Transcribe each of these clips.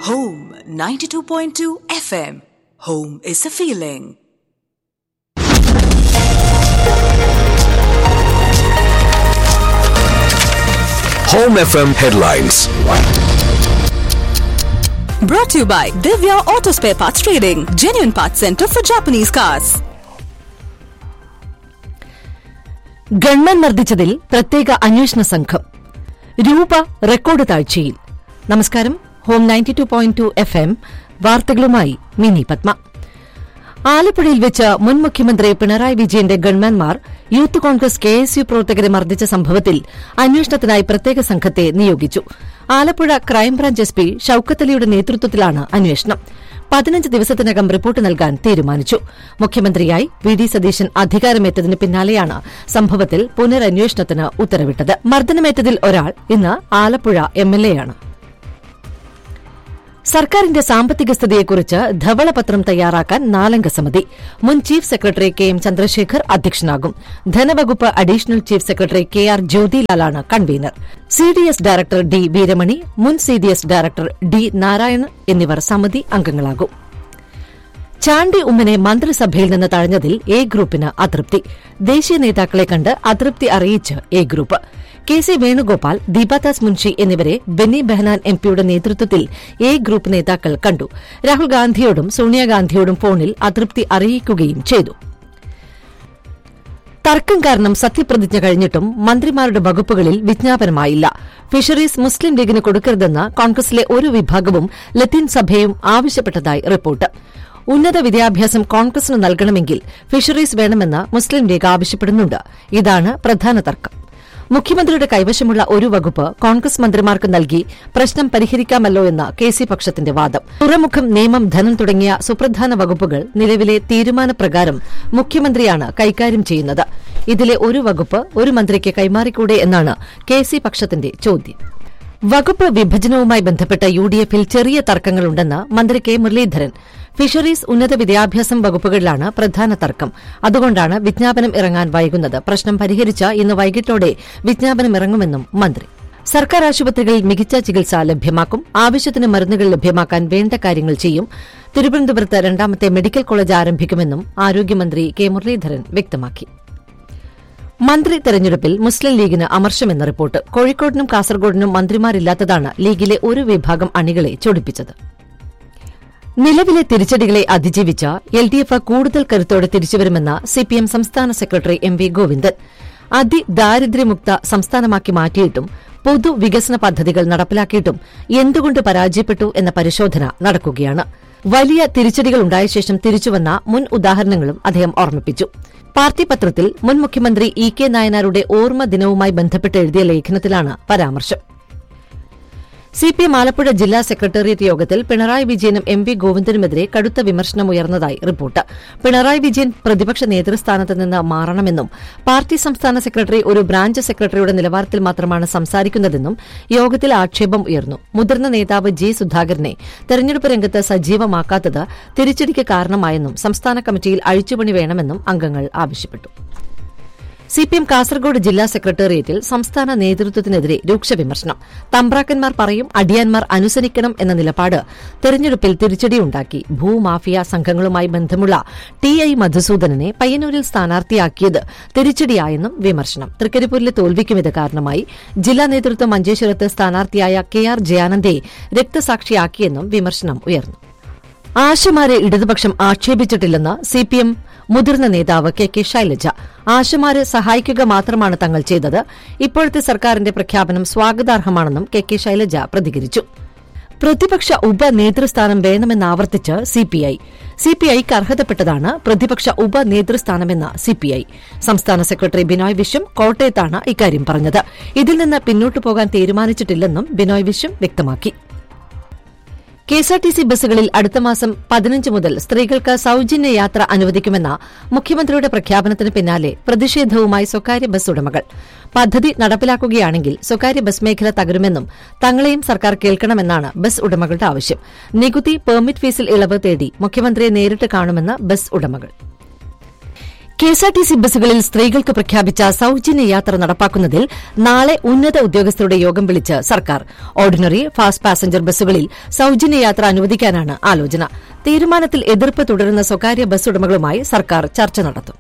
Home 92.2 FM. Home is a feeling. Home FM headlines. Brought to you by Divya Auto Spare Parts Trading, genuine parts center for Japanese cars. Government മർദ്ദിച്ചതിൽ പ്രത്യേക അന്വേഷണ സംഘം. രൂപ record താഴ്ചയിൽ. നമസ്കാരം. Home 92.2 FM വാർത്തകളുമായി mini Padma. ആലപ്പുഴയിൽ വെച്ച് മുൻ മുഖ്യമന്ത്രി പിണറായി വിജയന്റെ ഗൺമാൻമാർ യൂത്ത് കോൺഗ്രസ് KSU പ്രവർത്തകരെ മർദ്ദിച്ച സംഭവത്തിൽ അന്വേഷണത്തിനായി പ്രത്യേക സംഘത്തെ നിയോഗിച്ചു. ആലപ്പുഴ ക്രൈംബ്രാഞ്ച് SP ഷൌക്കത്ത് അലിയുടെ നേതൃത്വത്തിലാണ് അന്വേഷണം. 15 ദിവസത്തിനകം റിപ്പോർട്ട് നൽകാൻ തീരുമാനിച്ചു. മുഖ്യമന്ത്രിയായി VD സതീശൻ അധികാരമേറ്റതിന് പിന്നാലെയാണ് സംഭവത്തിൽ പുനരന്വേഷണത്തിന് ഉത്തരവിട്ടത്. മർദ്ദനമേറ്റതിൽ ഒരാൾ ഇന്ന് ആലപ്പുഴ MLA ആണ്. സർക്കാരിന്റെ സാമ്പത്തിക സ്ഥിതിയെക്കുറിച്ച് ധവളപത്രം തയ്യാറാക്കാൻ 4-അംഗ സമിതി. മുൻ chief secretary KM Chandrasekhar അധ്യക്ഷനാകും. ധനവകുപ്പ് additional chief secretary KR ജ്യോതിലാലാണ് convener. CDS director D Veeramani, മുൻ CDS ഡയറക്ടർ D നാരായൺ എന്നിവർ സമിതി അംഗങ്ങളാകും. ചാണ്ടി ഉമ്മനെ മന്ത്രിസഭയിൽ നിന്ന് തഴഞ്ഞതിൽ A ഗ്രൂപ്പിന് അതൃപ്തി. ദേശീയ നേതാക്കളെ കണ്ട് അതൃപ്തി അറിയിച്ച് A group. KC Venugopal, Deepa Das Munshi എന്നിവരെ ബെന്നി ബെഹനാൻ MPയുടെ നേതൃത്വത്തിൽ A ഗ്രൂപ്പ് നേതാക്കൾ കണ്ടു. രാഹുൽ ഗാന്ധിയോടും സോണിയാഗാന്ധിയോടും ഫോണിൽ അതൃപ്തി അറിയിക്കുകയും ചെയ്തു. തർക്കം കാരണം സത്യപ്രതിജ്ഞ കഴിഞ്ഞിട്ടും മന്ത്രിമാരുടെ വകുപ്പുകളിൽ വിജ്ഞാപനമായില്ല. ഫിഷറീസ് മുസ്ലിം ലീഗിന് കൊടുക്കരുതെന്ന് കോൺഗ്രസിലെ ഒരു വിഭാഗവും ലത്തീൻ സഭയും ആവശ്യപ്പെട്ടതായി റിപ്പോർട്ട്. ഉന്നത വിദ്യാഭ്യാസം കോൺഗ്രസിന് നൽകണമെങ്കിൽ ഫിഷറീസ് വേണമെന്ന് മുസ്ലിം ലീഗ് ആവശ്യപ്പെടുന്നുണ്ട്. ഇതാണ് പ്രധാന തർക്കം. മുഖ്യമന്ത്രിയുടെ കൈവശമുള്ള ഒരു വകുപ്പ് കോൺഗ്രസ് മന്ത്രിമാർക്ക് നൽകി പ്രശ്നം പരിഹരിക്കാമല്ലോ എന്ന KC പക്ഷത്തിന്റെ വാദം. തുറമുഖം, നിയമം, ധനം തുടങ്ങിയ സുപ്രധാന വകുപ്പുകൾ നിലവിലെ തീരുമാനപ്രകാരം മുഖ്യമന്ത്രിയാണ് കൈകാര്യം ചെയ്യുന്നത്. ഇതിലെ ഒരു വകുപ്പ് ഒരു മന്ത്രിക്ക് കൈമാറിക്കൂടെ എന്നാണ് KC പക്ഷത്തിന്റെ ചോദ്യം. വകുപ്പ് വിഭജനവുമായി ബന്ധപ്പെട്ട UDFൽ ചെറിയ തർക്കങ്ങളുണ്ടെന്ന് മന്ത്രി K മുരളീധരൻ. ഫിഷറീസ്, ഉന്നത വിദ്യാഭ്യാസം വകുപ്പുകളിലാണ് പ്രധാന തർക്കം. അതുകൊണ്ടാണ് വിജ്ഞാപനം ഇറങ്ങാൻ വൈകുന്നത്. പ്രശ്നം പരിഹരിച്ച ഇന്ന് വൈകിട്ടോടെ വിജ്ഞാപനം ഇറങ്ങുമെന്നും മന്ത്രി. സർക്കാർ ആശുപത്രികളിൽ മികച്ച ചികിത്സ ലഭ്യമാക്കും. ആവശ്യത്തിന് മരുന്നുകൾ ലഭ്യമാക്കാൻ വേണ്ട കാര്യങ്ങൾ ചെയ്യും. തിരുവനന്തപുരത്ത് 2ാമത്തെ മെഡിക്കൽ കോളേജ് ആരംഭിക്കുമെന്നും ആരോഗ്യമന്ത്രി K മുരളീധരൻ വ്യക്തമാക്കി. മന്ത്രി തെരഞ്ഞെടുപ്പിൽ മുസ്ലിം ലീഗിന് അമർഷമെന്ന റിപ്പോർട്ട്. കോഴിക്കോടിനും കാസർഗോഡിനും മന്ത്രിമാരില്ലാത്തതാണ് ലീഗിലെ ഒരു വിഭാഗം അണികളെ ചൊടിപ്പിച്ചത്. നിലവിലെ തിരിച്ചടികളെ അതിജീവിച്ച LDF കൂടുതൽ കരുത്തോടെ തിരിച്ചുവരുമെന്ന് CPM സംസ്ഥാന സെക്രട്ടറി MV ഗോവിന്ദൻ. അതിദാരിദ്ര്യമുക്ത സംസ്ഥാനമാക്കി മാറ്റിയിട്ടും പൊതുവികസന പദ്ധതികൾ നടപ്പിലാക്കിയിട്ടും എന്തുകൊണ്ട് പരാജയപ്പെട്ടു എന്ന പരിശോധന നടക്കുകയാണ്. വലിയ തിരിച്ചടികളുണ്ടായ ശേഷം തിരിച്ചുവന്ന മുൻ ഉദാഹരണങ്ങളും അദ്ദേഹം ഓർമ്മിപ്പിച്ചു. പാർട്ടി പത്രത്തിൽ മുൻ മുഖ്യമന്ത്രി EK നായനാരുടെ ഓർമ്മ ദിനവുമായി ബന്ധപ്പെട്ട് എഴുതിയ ലേഖനത്തിലാണ് പരാമർശം. CPM ആലപ്പുഴ ജില്ലാ സെക്രട്ടേറിയറ്റ് യോഗത്തിൽ പിണറായി വിജയനും MV ഗോവിന്ദനുമെതിരെ കടുത്ത വിമർശനമുയർന്നതായി റിപ്പോർട്ട്. പിണറായി വിജയൻ പ്രതിപക്ഷ നേതൃസ്ഥാനത്ത് നിന്ന് മാറണമെന്നും പാർട്ടി സംസ്ഥാന സെക്രട്ടറി ഒരു ബ്രാഞ്ച് സെക്രട്ടറിയുടെ നിലവാരത്തിൽ മാത്രമാണ് സംസാരിക്കുന്നതെന്നും യോഗത്തിൽ ആക്ഷേപം ഉയർന്നു. മുതിർന്ന നേതാവ് G സുധാകരനെ തെരഞ്ഞെടുപ്പ് രംഗത്ത് സജീവമാക്കാത്തത് തിരിച്ചടിക്ക് കാരണമായെന്നും സംസ്ഥാന കമ്മിറ്റിയിൽ അഴിച്ചുപണി വേണമെന്നും അംഗങ്ങൾ ആവശ്യപ്പെട്ടു. CPM കാസർഗോഡ് ജില്ലാ സെക്രട്ടേറിയറ്റിൽ സംസ്ഥാന നേതൃത്വത്തിനെതിരെ രൂക്ഷ വിമർശനം. തമ്പ്രാക്കന്മാർ പറയും, അടിയാന്മാർ അനുസരിക്കണം എന്ന നിലപാട് തെരഞ്ഞെടുപ്പിൽ തിരിച്ചടിയുണ്ടാക്കി. ഭൂമാഫിയ സംഘങ്ങളുമായി ബന്ധമുള്ള TI മധുസൂദനനെ പയ്യന്നൂരിൽ സ്ഥാനാർത്ഥിയാക്കിയത് തിരിച്ചടിയായെന്നും വിമർശനം. തൃക്കരിപ്പൂരിലെ തോൽവിക്കും ഇത് കാരണമായി. ജില്ലാ നേതൃത്വം മഞ്ചേശ്വരത്ത് സ്ഥാനാർത്ഥിയായ KR ജയാനന്ദയെ രക്തസാക്ഷിയാക്കിയെന്നും വിമർശനം ഉയർന്നു. ആശമാരെ ഇടതുപക്ഷം ആക്ഷേപിച്ചിട്ടില്ലെന്ന് CPM മുതിർന്ന നേതാവ് KK ശൈലജ. ആശമാരെ സഹായിക്കുക മാത്രമാണ് തങ്ങൾ ചെയ്തത്. ഇപ്പോഴത്തെ സർക്കാരിന്റെ പ്രഖ്യാപനം സ്വാഗതാർഹമാണെന്നും KK ശൈലജ പ്രതികരിച്ചു. പ്രതിപക്ഷ ഉപനേതൃസ്ഥാനം വേണമെന്നാവർത്തിച്ച് CPIക്ക് അർഹതപ്പെട്ടതാണ് പ്രതിപക്ഷ ഉപനേതൃസ്ഥാനമെന്ന CPI. സംസ്ഥാന സെക്രട്ടറി ബിനോയ് വിശ്വം കോട്ടയത്താണ് ഇക്കാര്യം പറഞ്ഞത്. ഇതിൽ നിന്ന് പിന്നോട്ടു പോകാൻ തീരുമാനിച്ചിട്ടില്ലെന്നും ബിനോയ് വിശ്വം വ്യക്തമാക്കി. KSRTC ബസ്സുകളിൽ അടുത്ത മാസം 15 മുതൽ സ്ത്രീകൾക്ക് സൌജന്യ യാത്ര അനുവദിക്കുമെന്ന മുഖ്യമന്ത്രിയുടെ പ്രഖ്യാപനത്തിന് പിന്നാലെ പ്രതിഷേധവുമായി സ്വകാര്യ ബസ് ഉടമകൾ. പദ്ധതി നടപ്പിലാക്കുകയാണെങ്കിൽ സ്വകാര്യ ബസ് മേഖല തകരുമെന്നും തങ്ങളെയും സർക്കാർ കേൾക്കണമെന്നാണ് ബസ് ഉടമകളുടെ ആവശ്യം. നികുതി, പെർമിറ്റ് ഫീസിൽ ഇളവ് തേടി മുഖ്യമന്ത്രിയെ നേരിട്ട് കാണുമെന്ന് ബസ് ഉടമകൾ. കെഎസ്ആർടിസി ബസ്സുകളിൽ സ്ത്രീകൾക്ക് പ്രഖ്യാപിച്ച സൌജന്യ യാത്ര നടപ്പാക്കുന്നതിൽ നാളെ ഉന്നത ഉദ്യോഗസ്ഥരുടെ യോഗം വിളിച്ച് സർക്കാർ. ഓർഡിനറി, ഫാസ്റ്റ് പാസഞ്ചർ ബസ്സുകളിൽ സൌജന്യ യാത്ര അനുവദിക്കാനാണ് ആലോചന. തീരുമാനത്തിൽ എതിർപ്പ് തുടരുന്ന സ്വകാര്യ ബസ് ഉടമകളുമായി സർക്കാർ ചർച്ച നടത്തും.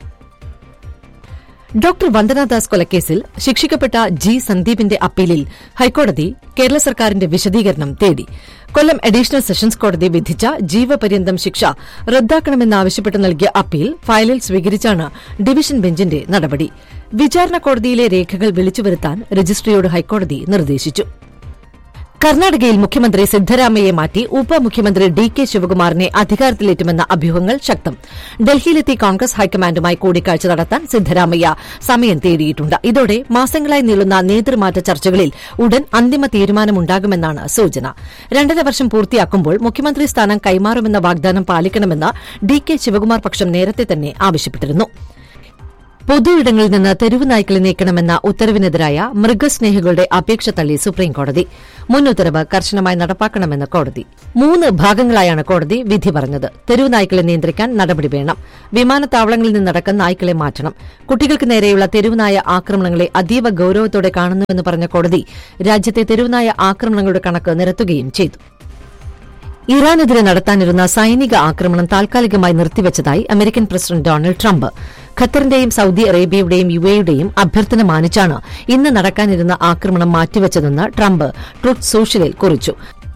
ഡോക്ടർ വന്ദനാദാസ് കൊലക്കേസിൽ ശിക്ഷിക്കപ്പെട്ട ജി സന്ദീപിന്റെ അപ്പീലിൽ ഹൈക്കോടതി കേരള സർക്കാരിന്റെ വിശദീകരണം തേടി. കൊല്ലം അഡീഷണൽ സെഷൻസ് കോടതി വിധിച്ച ജീവപര്യന്തം ശിക്ഷ റദ്ദാക്കണമെന്നാവശ്യപ്പെട്ട് നൽകിയ അപ്പീൽ ഫയലിൽ സ്വീകരിച്ചാണ് ഡിവിഷൻ ബെഞ്ചിന്റെ നടപടി. വിചാരണ കോടതിയിലെ രേഖകൾ വിളിച്ചുവരുത്താൻ രജിസ്ട്രിയോട് ഹൈക്കോടതി നിർദ്ദേശിച്ചു. കർണാടകയിൽ മുഖ്യമന്ത്രി സിദ്ധരാമയ്യെ മാറ്റി ഉപമുഖ്യമന്ത്രി ഡി.കെ. ശിവകുമാറിനെ അധികാരത്തിലേറ്റുമെന്ന അഭ്യൂഹങ്ങൾ ശക്തം. ഡൽഹിയിലെത്തി കോൺഗ്രസ് ഹൈക്കമാൻഡുമായി കൂടിക്കാഴ്ച നടത്താൻ സിദ്ധരാമയ്യ സമയം തേടിയിട്ടുണ്ട്. ഇതോടെ മാസങ്ങളായി നീളുന്ന നേതൃമാറ്റ ചർച്ചകളിൽ ഉടൻ അന്തിമ തീരുമാനമുണ്ടാകുമെന്നാണ് സൂചന. 2.5 വർഷം പൂർത്തിയാക്കുമ്പോൾ മുഖ്യമന്ത്രി സ്ഥാനം കൈമാറുമെന്ന വാഗ്ദാനം പാലിക്കണമെന്ന് ഡി.കെ. ശിവകുമാർ പക്ഷം നേരത്തെ തന്നെ ആവശ്യപ്പെട്ടിരുന്നു. പൊതുയിടങ്ങളിൽ നിന്ന് തെരുവ് നായ്ക്കളെ നീക്കണമെന്ന ഉത്തരവിനെതിരായ മൃഗസ്നേഹികളുടെ അപേക്ഷ തള്ളി സുപ്രീംകോടതി. മുൻ ഉത്തരവ് കർശനമായി നടപ്പാക്കണമെന്ന് കോടതി. 3 ഭാഗങ്ങളായാണ് കോടതി വിധി പറഞ്ഞത്. തെരുവ് നായ്ക്കളെ നിയന്ത്രിക്കാൻ നടപടി വേണം. വിമാനത്താവളങ്ങളിൽ നിന്നടക്കം നായ്ക്കളെ മാറ്റണം. കുട്ടികൾക്ക് നേരെയുള്ള തെരുവുനായ ആക്രമണങ്ങളെ അതീവ ഗൌരവത്തോടെ കാണുന്നുവെന്ന് പറഞ്ഞ കോടതി രാജ്യത്തെ തെരുവുനായ ആക്രമണങ്ങളുടെ കണക്ക് നിരത്തുകയും ചെയ്തു. ഇറാനെതിരെ നടത്താനിരുന്ന സൈനിക ആക്രമണം താൽക്കാലികമായി നിർത്തിവച്ചതായി American president Donald Trump. ഖത്തറിന്റെയും Saudi അറേബ്യയുടെയും യുഎഇയുടെയും അഭ്യർത്ഥന മാനിച്ചാണ് ഇന്ന് നടക്കാനിരുന്ന ആക്രമണം മാറ്റിവച്ചതെന്ന് ട്രംപ് ട്രൂത്ത് സോഷ്യലിൽ കുറിച്ചു.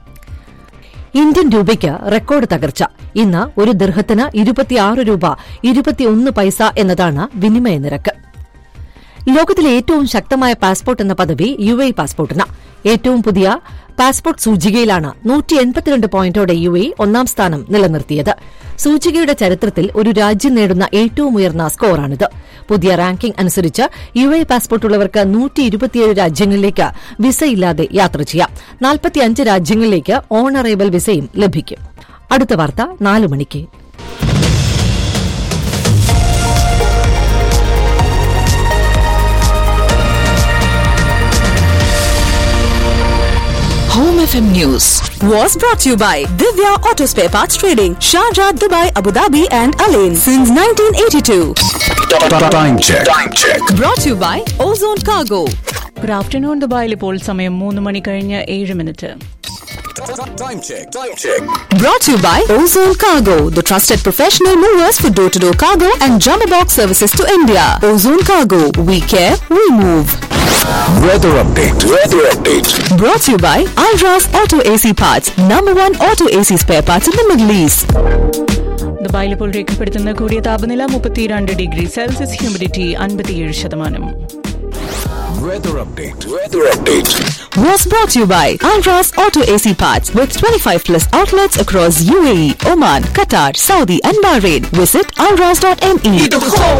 ഇന്ത്യൻ രൂപയ്ക്ക് റെക്കോർഡ് തകർച്ച. ഇന്ന് ഒരു ദിർഹത്തിന് 26 രൂപ 21 പൈസ എന്നതാണ് വിനിമയ നിരക്ക്. ലോകത്തിലെ ഏറ്റവും ശക്തമായ പാസ്പോർട്ട് എന്ന പദവി യുഎഇ പാസ്പോർട്ടിന്. ഏറ്റവും പുതിയ പാസ്പോർട്ട് സൂചികയിലാണ് 182 പോയിന്റോടെ യുഎഇ ഒന്നാം സ്ഥാനം നിലനിർത്തിയത്. സൂചികയുടെ ചരിത്രത്തിൽ ഒരു രാജ്യം നേടുന്ന ഏറ്റവും ഉയർന്ന സ്കോറാണിത്. പുതിയ റാങ്കിംഗ് അനുസരിച്ച് യുഎഇ പാസ്പോർട്ടുള്ളവർക്ക് 127 രാജ്യങ്ങളിലേക്ക് വിസയില്ലാതെ യാത്ര ചെയ്യാം. 45 രാജ്യങ്ങളിലേക്ക് ഓൺ അറൈവൽ വിസയും ലഭിക്കും. അടുത്ത വാർത്ത 4 മണിക്ക്. Home FM News was brought to you by Divya Auto Spare Parts Trading, Sharjah, Dubai, Abu Dhabi and Alain since 1982. Time check. Brought to you by Ozone Cargo. Good afternoon, ദുബായിൽ ഇപ്പോൾ സമയം 3:07. Time check. Brought to you by Ozone Cargo, the trusted professional movers for door-to-door cargo and jumbo box services to India. Ozone Cargo, we care, we move. Weather update. Brought to you by Alras Auto AC Parts, #1 auto AC spare parts in the Middle East. ദുബായിൽ ഇപ്പോൾ രേഖപ്പെടുത്തുന്ന കൂടിയ താപനില 32 degree Celsius, humidity 57%. Weather update. Was brought to you by Alras Auto AC Parts with 25+ outlets across UAE, Oman, Qatar, Saudi and Bahrain. Visit alras.me.